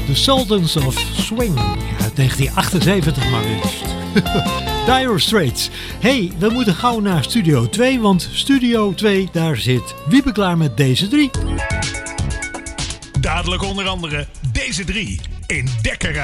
The Sultans of Swing uit 1978 maar liefst. Dire Straits. Hey, we moeten gauw naar Studio 2, want Studio 2, daar zit Wiebe klaar met deze 3. Dadelijk onder andere deze 3 in Dekkerij.